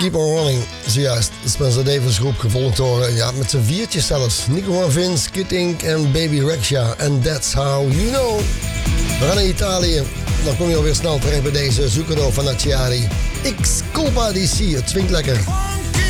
Keep on Running, zojuist. De Spencer Davis groep gevolgd door, ja, met z'n viertjes zelfs. Nico en Vince, Kid Ink en Baby Rexha. And that's how you know. We gaan naar Italië. Dan kom je alweer snel terecht bij deze Zucchero van Acciari. X Colpa DC, het swingt lekker.